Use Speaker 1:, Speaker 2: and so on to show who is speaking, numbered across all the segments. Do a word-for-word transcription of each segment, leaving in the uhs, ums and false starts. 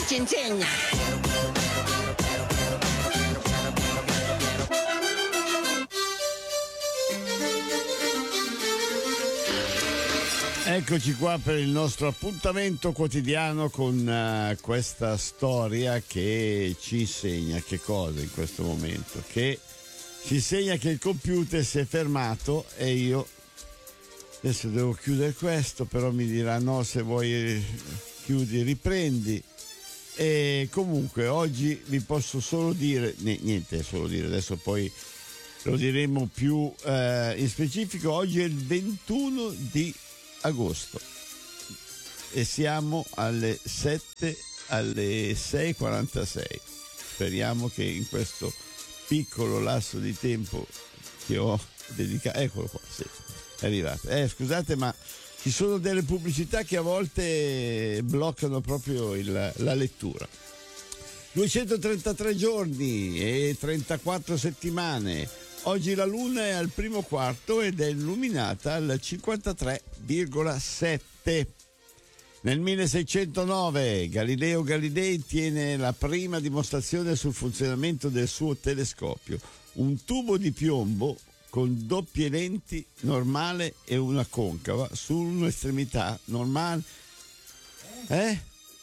Speaker 1: ci insegna.
Speaker 2: Eccoci qua per il nostro appuntamento quotidiano con uh, questa storia che ci insegna che cosa in questo momento? Che ci insegna che il computer si è fermato e io adesso devo chiudere questo, però mi dirà no, se vuoi chiudi, riprendi. E comunque oggi vi posso solo dire, niente, solo dire, adesso poi lo diremo più eh, in specifico. Oggi è il ventuno di agosto e siamo alle sette, alle sei e quarantasei. Speriamo che in questo piccolo lasso di tempo che ho dedicato, eccolo qua, sì, è arrivato. Eh, scusate, ma ci sono delle pubblicità che a volte bloccano proprio il, la lettura. duecentotrentatré giorni e trentaquattro settimane. Oggi la Luna è al primo quarto ed è illuminata al cinquantatré virgola sette. Nel milleseicentonove Galileo Galilei tiene la prima dimostrazione sul funzionamento del suo telescopio, un tubo di piombo con doppie lenti normale e una concava su un'estremità normale. Eh?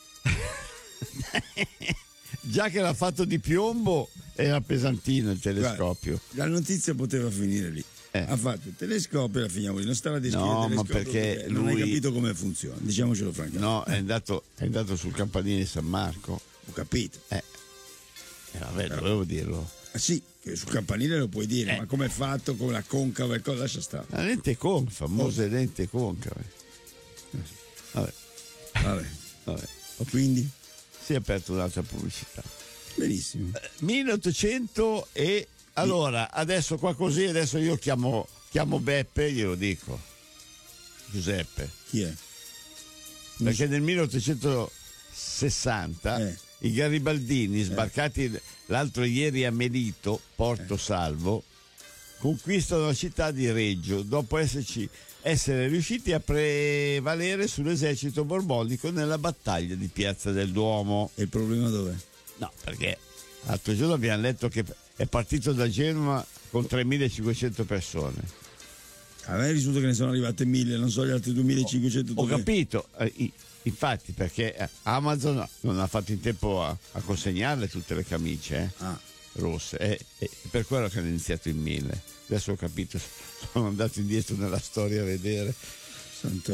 Speaker 2: Già che l'ha fatto di piombo era pesantino il telescopio.
Speaker 3: Guarda, la notizia poteva finire lì. Eh. Ha fatto il telescopio e la finiamo lì. Non stava a descrivere
Speaker 2: no,
Speaker 3: il telescopio
Speaker 2: ma perché,
Speaker 3: perché
Speaker 2: lui...
Speaker 3: non hai capito come funziona. Diciamocelo francamente.
Speaker 2: No, è andato, è andato sul campanile di San Marco.
Speaker 3: Ho capito.
Speaker 2: Eh, eh vabbè, Però... dovevo dirlo.
Speaker 3: Ah sì, che sul campanile lo puoi dire, eh. ma come è fatto, con la concava e cosa, lascia stare.
Speaker 2: La lente concava, famose oh. lente concave. Vabbè.
Speaker 3: Vabbè.
Speaker 2: Vabbè.
Speaker 3: Quindi?
Speaker 2: Si è aperta un'altra pubblicità.
Speaker 3: Benissimo.
Speaker 2: Eh, milleottocento e allora adesso qua così, adesso io chiamo, chiamo Beppe, glielo dico. Giuseppe.
Speaker 3: Chi è?
Speaker 2: Perché so. Nel milleottocentosessanta eh. i garibaldini sbarcati eh. l'altro ieri a Melito, Porto eh. Salvo, conquistano la città di Reggio dopo esserci essere riusciti a prevalere sull'esercito borbonico nella battaglia di Piazza del Duomo.
Speaker 3: E il problema dov'è?
Speaker 2: No, perché l'altro giorno abbiamo letto che è partito da Genova con tremilacinquecento persone.
Speaker 3: A me risulta che ne sono arrivate mille, non so gli altri duemilacinquecento.
Speaker 2: Ho, ho capito, eh, infatti, perché Amazon non ha fatto in tempo a, a consegnarle tutte le camicie eh,
Speaker 3: ah.
Speaker 2: rosse, e eh, eh, per quello che hanno iniziato in mille. Adesso ho capito, sono andato indietro nella storia a vedere.
Speaker 3: Santo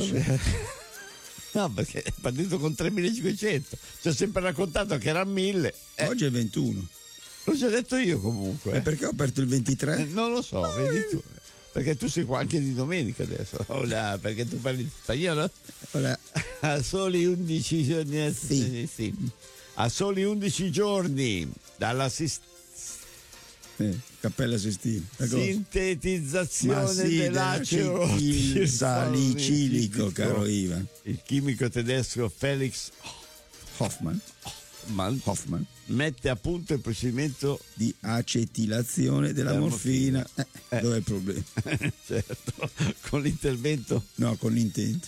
Speaker 2: No, perché è partito con tremilacinquecento. Ci ho sempre raccontato che erano mille.
Speaker 3: Eh. Oggi è ventuno.
Speaker 2: L'ho già detto io comunque.
Speaker 3: E perché ho aperto il ventitré?
Speaker 2: Eh, non lo so, ah, vedi tu. Perché tu sei qua anche di domenica adesso. Hola, perché tu parli spagnolo?
Speaker 3: Hola.
Speaker 2: A soli undici giorni. Sì. Sì. A soli undici giorni dalla sistema.
Speaker 3: Eh, Cappella Sistina,
Speaker 2: sintetizzazione
Speaker 3: sì,
Speaker 2: dell'acero
Speaker 3: salicilico, caro Ivan.
Speaker 2: Il chimico tedesco Felix
Speaker 3: Hoffmann,
Speaker 2: Hoffmann,
Speaker 3: Hoffmann
Speaker 2: mette a punto il procedimento
Speaker 3: di acetilazione della, della morfina. morfina. Eh, eh. Dov'è il problema?
Speaker 2: Certo, con l'intervento.
Speaker 3: No, con l'intento.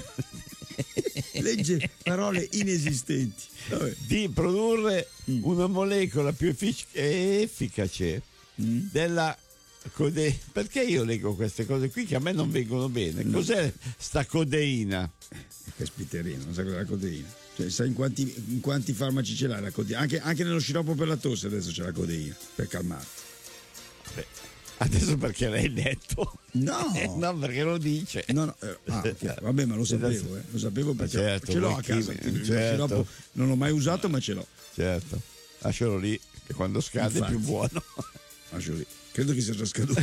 Speaker 3: Legge parole inesistenti. Vabbè.
Speaker 2: Di produrre mm. una molecola più effic- efficace mm. della codeina. Perché io leggo queste cose qui che a me non vengono bene? No. Cos'è sta codeina?
Speaker 3: Caspiterina, non sa cos'è la codeina. Cioè, sai in quanti, in quanti farmaci ce l'ha la codeina? Anche, anche nello sciroppo per la tosse adesso c'è la codeina per calmarti.
Speaker 2: Vabbè. Adesso perché l'hai letto?
Speaker 3: No,
Speaker 2: eh, no, perché lo dice.
Speaker 3: No, no, eh, ah, okay. Vabbè, ma lo sapevo, eh. Lo sapevo perché
Speaker 2: certo,
Speaker 3: ce l'ho a casa.
Speaker 2: Certo.
Speaker 3: Non l'ho mai usato, ma ce l'ho.
Speaker 2: Certo. Lascialo lì, che quando scade
Speaker 3: Infatti,
Speaker 2: è più buono.
Speaker 3: Lascialo lì. Credo che sia già scaduto.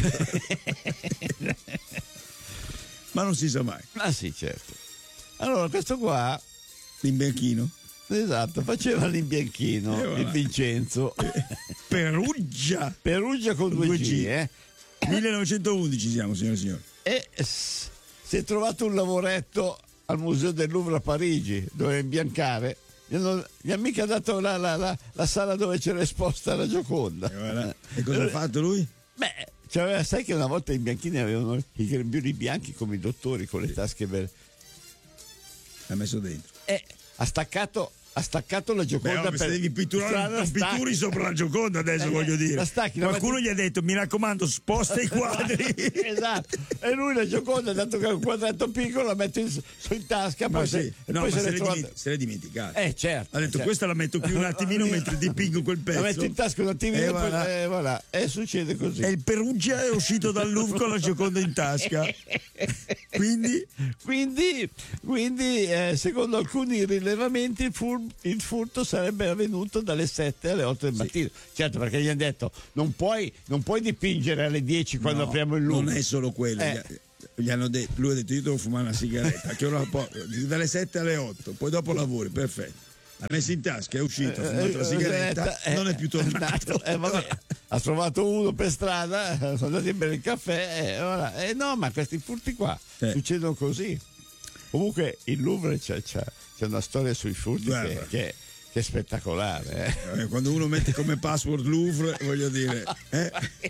Speaker 3: Ma non si sa mai.
Speaker 2: Ah sì, certo. Allora, questo qua,
Speaker 3: l'imbianchino.
Speaker 2: Esatto, faceva l'imbianchino, eh, il Vincenzo.
Speaker 3: Perugia.
Speaker 2: Perugia con due G, eh.
Speaker 3: millenovecentoundici siamo, signore e signori.
Speaker 2: E si è trovato un lavoretto al Museo del Louvre a Parigi, dove imbiancare. Gli hanno, gli ha mica dato la, la, la, la sala dove c'era esposta la Gioconda.
Speaker 3: E, voilà. E cosa ha fatto lui?
Speaker 2: Beh, cioè, sai che una volta i bianchini avevano i grembiuli bianchi come i dottori con le tasche belle.
Speaker 3: L'ha messo dentro.
Speaker 2: E ha staccato ha staccato la Gioconda.
Speaker 3: Beh, oh,
Speaker 2: per
Speaker 3: se devi pitturare, non pitturi sopra la Gioconda adesso, eh, voglio dire. La stacchi, la Qualcuno metti... gli ha detto, mi raccomando, sposta i quadri.
Speaker 2: Esatto. E lui la Gioconda, dato che è un quadrato piccolo, la mette in, su in tasca.
Speaker 3: Ma
Speaker 2: poi
Speaker 3: sì.
Speaker 2: se,
Speaker 3: no,
Speaker 2: poi
Speaker 3: ma
Speaker 2: se,
Speaker 3: se,
Speaker 2: l'è
Speaker 3: dimenti- se l'è dimenticata.
Speaker 2: Eh, certo.
Speaker 3: Ha detto,
Speaker 2: certo.
Speaker 3: questa la metto qui un attimino mentre dipingo quel pezzo.
Speaker 2: La metto in tasca un attimino
Speaker 3: e
Speaker 2: e
Speaker 3: voilà.
Speaker 2: poi eh, voilà. E succede così.
Speaker 3: E il Perugia è uscito dal Louvre con la Gioconda in tasca. Quindi,
Speaker 2: quindi, quindi eh, secondo alcuni rilevamenti il, fur- il furto sarebbe avvenuto dalle sette alle otto del mattino. Sì. Certo, perché gli hanno detto non puoi, non puoi dipingere alle dieci quando
Speaker 3: no,
Speaker 2: apriamo il Louvre.
Speaker 3: Non è solo quello. Eh. Gli hanno detto, lui ha detto io devo fumare una sigaretta. Che ora po- dalle sette alle otto, poi dopo lavori, perfetto. Ha messo in tasca, è uscito, ha fumato la sigaretta, eh, non è più tornato.
Speaker 2: Eh, vabbè, ha trovato uno per strada, sono andati a bere il caffè. Eh, ora, eh, no, ma questi furti qua eh. succedono così. Comunque il Louvre c'è, c'è, c'è una storia sui furti che, che, che è spettacolare. Eh.
Speaker 3: Quando uno mette come password Louvre, voglio dire, eh?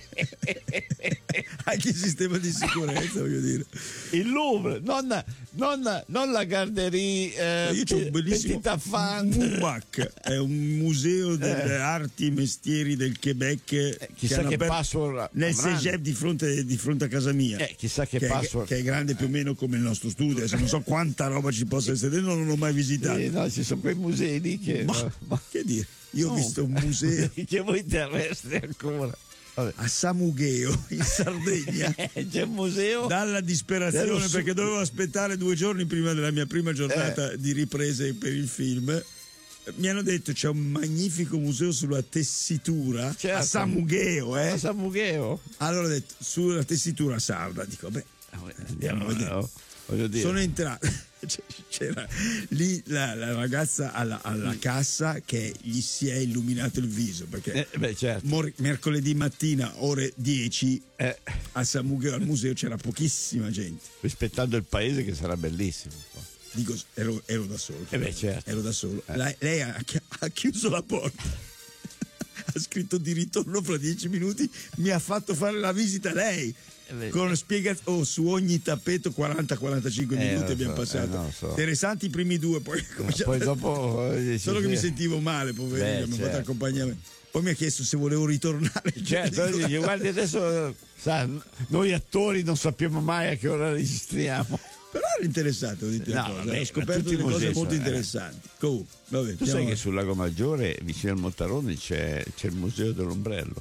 Speaker 3: anche il sistema di sicurezza, voglio dire.
Speaker 2: Il Louvre, non, non, non la Garderie, eh,
Speaker 3: io c'ho un bellissimo
Speaker 2: Petit
Speaker 3: M U A C, è un museo delle eh. arti e mestieri del Quebec,
Speaker 2: eh, chissà che, che password
Speaker 3: nel Cégep di fronte, di fronte a casa mia,
Speaker 2: eh, chissà che,
Speaker 3: che
Speaker 2: password
Speaker 3: è, che è grande più o meno come il nostro studio. Adesso non so quanta roba ci possa essere dentro, non l'ho mai visitato.
Speaker 2: Eh, no, ci sono quei musei lì che
Speaker 3: ma, ma che dire, io no. ho visto un museo
Speaker 2: che voi terrestri ancora. Vabbè.
Speaker 3: A Samugheo in Sardegna
Speaker 2: c'è un museo
Speaker 3: dalla disperazione
Speaker 2: su-
Speaker 3: perché dovevo aspettare due giorni prima della mia prima giornata eh. di riprese per il film. Mi hanno detto c'è un magnifico museo sulla tessitura, certo. a Samugheo eh?
Speaker 2: a Samugheo
Speaker 3: allora ho detto sulla tessitura sarda, dico beh andiamo a vedere. No. Voglio dire. Sono entrato, c'era lì la, la ragazza alla, alla cassa che gli si è illuminato il viso perché
Speaker 2: eh, beh, certo.
Speaker 3: mor- mercoledì mattina ore dieci
Speaker 2: eh.
Speaker 3: a Samugheo al museo c'era pochissima gente,
Speaker 2: rispettando il paese che sarà bellissimo.
Speaker 3: Dico, ero, ero da solo
Speaker 2: eh beh, certo.
Speaker 3: ero da solo
Speaker 2: eh.
Speaker 3: lei, lei ha, ha chiuso la porta ha scritto di ritorno fra dieci minuti, mi ha fatto fare la visita lei con spiegazioni oh, su ogni tappeto quaranta quarantacinque
Speaker 2: eh,
Speaker 3: minuti abbiamo
Speaker 2: so,
Speaker 3: passato
Speaker 2: eh, so.
Speaker 3: interessanti i primi due poi,
Speaker 2: no, poi dopo eh,
Speaker 3: solo che mi sentivo male poverino, mi ha fatto accompagnamento, poi mi ha chiesto se volevo ritornare,
Speaker 2: certo. Dico, guardi adesso sa, noi attori non sappiamo mai a che ora registriamo,
Speaker 3: però ero interessato di no, vabbè, ho scoperto delle cose molto interessanti. Eh. Comunque, vabbè,
Speaker 2: tu sai che sul Lago Maggiore vicino al Montarone c'è, c'è il museo dell'ombrello.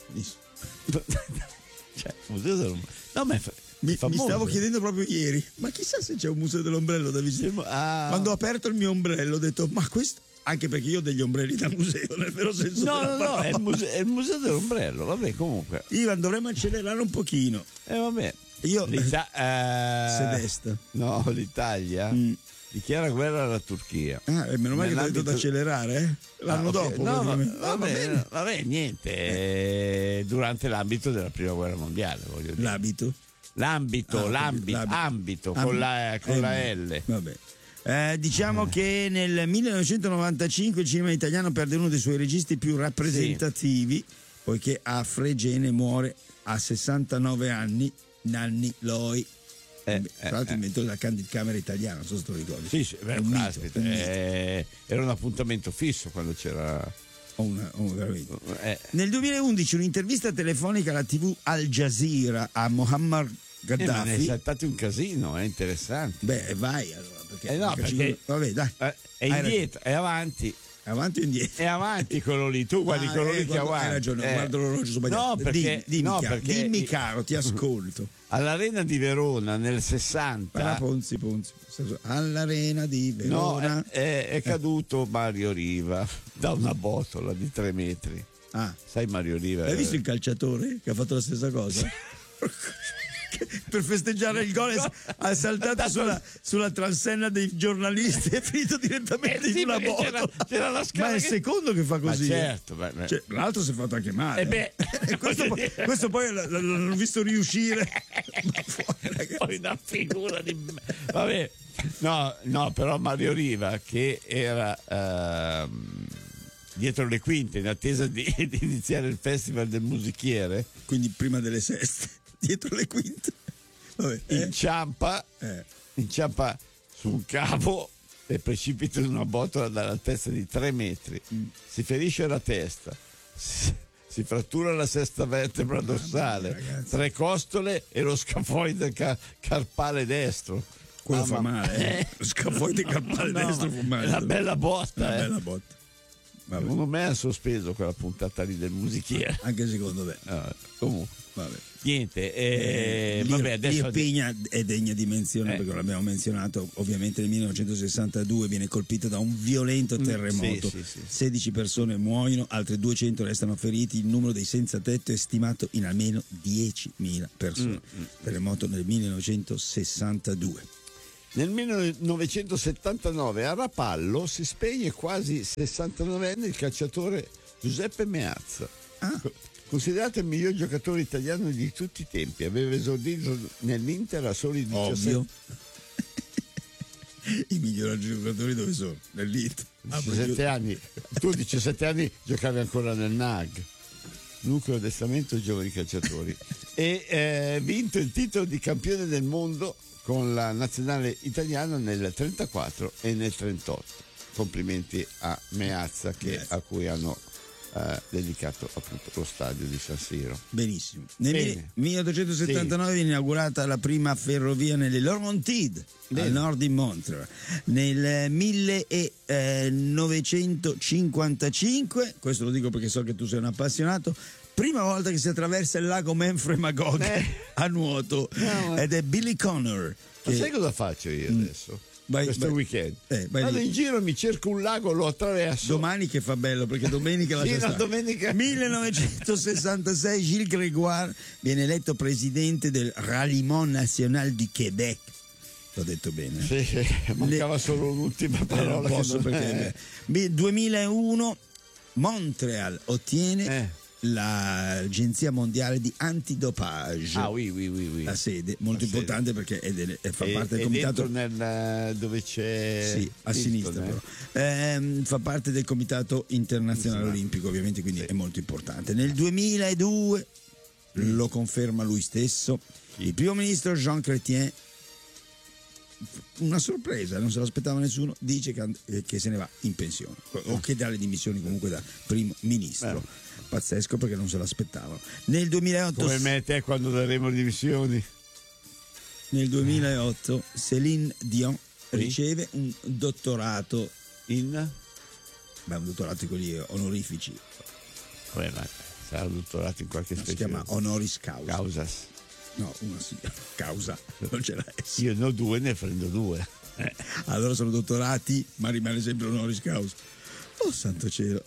Speaker 2: Cioè, museo dell'ombrello. No, ma fa,
Speaker 3: mi, mi stavo chiedendo proprio ieri, ma chissà se c'è un museo dell'ombrello da visitare. Ah. Quando ho aperto il mio ombrello ho detto, ma questo, anche perché io ho degli ombrelli da museo, nel vero senso
Speaker 2: no,
Speaker 3: della
Speaker 2: no,
Speaker 3: parola.
Speaker 2: No, è il, museo, è il museo dell'ombrello, vabbè, comunque.
Speaker 3: Ivan, dovremmo accelerare un pochino.
Speaker 2: Eh, vabbè.
Speaker 3: Io
Speaker 2: L'Ita- eh,
Speaker 3: Sedesta.
Speaker 2: No, l'Italia mm. dichiara guerra alla Turchia.
Speaker 3: Ah, e meno male che ho detto da accelerare, eh? L'anno
Speaker 2: ah, okay.
Speaker 3: dopo.
Speaker 2: No, va,
Speaker 3: ah,
Speaker 2: vabbè,
Speaker 3: va
Speaker 2: vabbè, niente. Eh. Durante l'ambito della prima guerra mondiale, voglio dire.
Speaker 3: L'abito?
Speaker 2: L'ambito,
Speaker 3: ah,
Speaker 2: l'ambito,
Speaker 3: l'abito.
Speaker 2: ambito, con la, con
Speaker 3: eh,
Speaker 2: la L.
Speaker 3: Vabbè. Eh, diciamo eh. che nel millenovecentonovantacinque il cinema italiano perde uno dei suoi registi più rappresentativi, sì. poiché a Fregene muore a sessantanove anni Nanni Loi. Eh, tra l'altro eh, inventore della Candid Camera italiana, non so se te lo ricordi.
Speaker 2: Sì, sì, beh, un mito, aspetta, un eh, era un appuntamento fisso quando c'era.
Speaker 3: Una, una,
Speaker 2: eh.
Speaker 3: Nel duemilaundici un'intervista telefonica alla tivù Al Jazeera a Muammar Gheddafi.
Speaker 2: Eh, ma ne è saltato un casino, è interessante.
Speaker 3: Beh, vai allora. Perché,
Speaker 2: eh no, perché
Speaker 3: vabbè, dai.
Speaker 2: Eh, è indietro, è avanti.
Speaker 3: Avanti o indietro?
Speaker 2: È avanti quello lì, tu guardi ah, quello eh, lì che avanti.
Speaker 3: Hai ragione,
Speaker 2: eh.
Speaker 3: guardo l'orologio sbagliato.
Speaker 2: No, perché,
Speaker 3: dimmi, dimmi,
Speaker 2: no,
Speaker 3: caro,
Speaker 2: perché
Speaker 3: dimmi caro, ti ascolto.
Speaker 2: All'Arena di Verona nel sessanta.
Speaker 3: Ah, Ponzi, Ponzi. All'Arena di Verona.
Speaker 2: No, è, è caduto Mario Riva da una botola di tre metri.
Speaker 3: Ah.
Speaker 2: Sai Mario Riva?
Speaker 3: Hai visto il calciatore che ha fatto la stessa cosa? Per festeggiare il gol ha saltato sulla, sulla transenna dei giornalisti e è finito direttamente eh sì, in una botola.
Speaker 2: C'era, c'era la scala
Speaker 3: ma è il
Speaker 2: che...
Speaker 3: secondo che fa così.
Speaker 2: Ma certo, beh, beh.
Speaker 3: Cioè, l'altro si è fatto anche male.
Speaker 2: Eh beh,
Speaker 3: questo, poi, questo poi l- l- l'hanno visto riuscire. Ma fuori,
Speaker 2: poi una figura di vabbè. No, no, però Mario Riva che era ehm, dietro le quinte in attesa di, di iniziare il Festival del Musichiere,
Speaker 3: quindi prima delle seste. Dietro le quinte. Vabbè, eh?
Speaker 2: inciampa
Speaker 3: eh.
Speaker 2: inciampa su un cavo le precipita in una botola dall'altezza di tre metri, mm. si ferisce la testa, si, si frattura la sesta vertebra dorsale, ah, tre costole e lo scafoide ca- carpale destro.
Speaker 3: Quello ah, fa ma... male, eh? Lo scafoide carpale no, destro fa male.
Speaker 2: È una bella botta,
Speaker 3: una
Speaker 2: eh.
Speaker 3: bella botta. Vabbè.
Speaker 2: Secondo me ha sospeso quella puntata lì del musichiere.
Speaker 3: Anche secondo me.
Speaker 2: Ah, comunque.
Speaker 3: Vabbè.
Speaker 2: Niente, eh,
Speaker 3: eh,
Speaker 2: vabbè, adesso
Speaker 3: Pigna è degna di menzione, eh. perché l'abbiamo menzionato. Ovviamente nel millenovecentosessantadue viene colpita da un violento terremoto,
Speaker 2: sì, sì, sì.
Speaker 3: sedici persone muoiono, altre duecento restano feriti, il numero dei senza tetto è stimato in almeno diecimila persone. Mm, mm. Terremoto nel millenovecentosessantadue.
Speaker 2: Nel millenovecentosettantanove a Rapallo si spegne quasi sessantanovenne il calciatore Giuseppe Meazza.
Speaker 3: Ah.
Speaker 2: Considerato il miglior giocatore italiano di tutti i tempi, aveva esordito nell'Inter a soli diciassette.
Speaker 3: Ovvio. I migliori giocatori dove sono? Nell'Inter.
Speaker 2: diciassette anni. Tu a diciassette anni giocavi ancora nel N A G, Nucleo Addestramento Giovani Calciatori, e eh, vinto il titolo di campione del mondo con la nazionale italiana nel trentaquattro e nel trentotto. Complimenti a Meazza che, yes. a cui hanno Uh, dedicato appunto lo stadio di San Siro.
Speaker 3: Benissimo. Nel milleottocentosettantanove sì. viene inaugurata la prima ferrovia nelle Laurentides al nord di Montreal. Nel millenovecentocinquantacinque, questo lo dico perché so che tu sei un appassionato, prima volta che si attraversa il lago Memphrey Magog eh. a nuoto, no, ed è Billy Connor.
Speaker 2: Che... Ma sai cosa faccio io adesso? Vai, questo vai, weekend
Speaker 3: eh,
Speaker 2: vado lì in giro, mi cerco un lago, lo attraverso
Speaker 3: domani, che fa bello perché domenica la
Speaker 2: sì, no, domenica.
Speaker 3: millenovecentosessantasei Gilles Grégoire viene eletto presidente del Ralliement National du Québec. L'ho detto bene?
Speaker 2: Sì, sì, mancava Le... solo l'ultima parola.
Speaker 3: Eh, non posso
Speaker 2: non
Speaker 3: perché è... duemilauno Montreal ottiene eh. l'Agenzia Mondiale di Antidopage.
Speaker 2: Ah, oui, oui, oui, oui.
Speaker 3: La sede, molto la importante sede. Perché è del, è, fa
Speaker 2: e,
Speaker 3: parte del comitato.
Speaker 2: Nel, dove c'è.
Speaker 3: Sì, a
Speaker 2: Hilton,
Speaker 3: sinistra,
Speaker 2: eh.
Speaker 3: però. Eh, fa parte del Comitato Internazionale sì, Olimpico, ovviamente, quindi sì. è molto importante. Nel duemiladue mm. lo conferma lui stesso, sì. il primo ministro Jean Chrétien. Una sorpresa, non se l'aspettava nessuno, dice che, che se ne va in pensione o che dà le dimissioni comunque da primo ministro. Beh. Pazzesco, perché non se l'aspettavano. Nel duemilaotto,
Speaker 2: come me e te quando daremo le dimissioni.
Speaker 3: Nel duemilaotto Céline Dion sì. riceve un dottorato
Speaker 2: in
Speaker 3: beh, un dottorato di quelli onorifici.
Speaker 2: Beh, ma sarà un dottorato in qualche specie.
Speaker 3: Si chiama honoris causa.
Speaker 2: Causas.
Speaker 3: No, una sì, causa, non ce l'ha.
Speaker 2: Io ne ho due, ne prendo due.
Speaker 3: Eh. Allora sono dottorati, ma rimane sempre honoris causa. Oh santo cielo.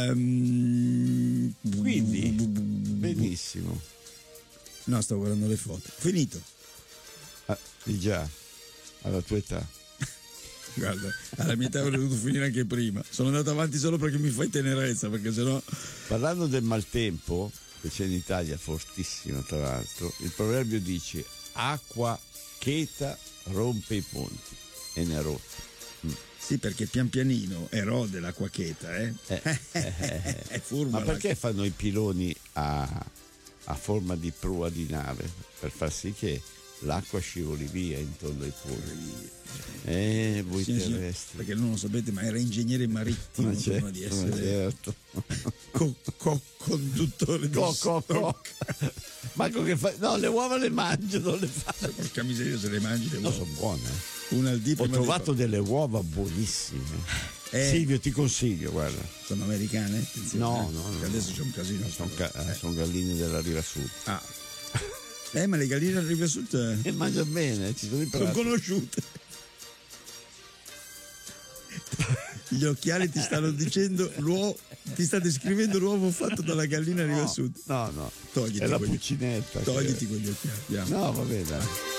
Speaker 3: Um,
Speaker 2: Quindi, benissimo.
Speaker 3: No, sto guardando le foto. Finito.
Speaker 2: Ah, di già, alla tua età.
Speaker 3: Guarda, alla mia età avrei dovuto finire anche prima. Sono andato avanti solo perché mi fai tenerezza, perché sennò.
Speaker 2: Parlando del maltempo, che c'è in Italia, fortissimo tra l'altro, il proverbio dice: acqua cheta rompe i ponti, e ne ha rotti. Mm.
Speaker 3: Sì, perché pian pianino erode l'acqua cheta, eh? eh, eh, eh. È furba.
Speaker 2: Ma perché fanno i piloni a, a forma di prua di nave? Per far sì che l'acqua scivoli via intorno ai ponti. Eh, voi sì, terrestri.
Speaker 3: Sì, perché non lo sapete, ma era ingegnere marittimo prima di essere
Speaker 2: certo.
Speaker 3: co- co- conduttore
Speaker 2: co- co- co- Marco che fa... No, le uova le mangio, non le faccio.
Speaker 3: Porca miseria, se le mangi le uova.
Speaker 2: No, sono buone.
Speaker 3: Una al dì.
Speaker 2: Ho trovato delle uova buonissime. Eh, Silvio, ti consiglio, guarda.
Speaker 3: Sono americane? Attenzione,
Speaker 2: no, no, no.
Speaker 3: Adesso c'è un casino.
Speaker 2: Sono, ca- eh. sono galline della Riva Sud.
Speaker 3: Ah. Eh, ma le galline della Riva Sud
Speaker 2: e eh, mangia bene, ci sono,
Speaker 3: sono conosciute. Gli occhiali ti stanno dicendo l'uovo, ti sta descrivendo l'uovo fatto dalla gallina
Speaker 2: no,
Speaker 3: Riva Sud.
Speaker 2: No, no.
Speaker 3: Togliti
Speaker 2: è la
Speaker 3: quegli,
Speaker 2: puccinetta.
Speaker 3: Togliti
Speaker 2: che...
Speaker 3: quegli occhiali. Andiamo.
Speaker 2: No, va bene.